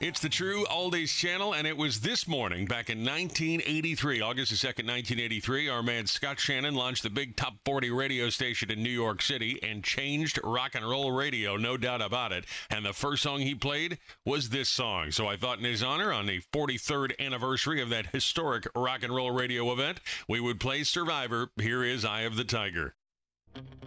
It's the True Oldies channel, and it was this morning, back in 1983, August the 2nd, 1983, our man Scott Shannon launched the big Top 40 radio station in New York City and changed rock and roll radio, no doubt about it. And the first song he played was this song. So I thought in his honor, on the 43rd anniversary of that historic rock and roll radio event, we would play Survivor. Here is Eye of the Tiger.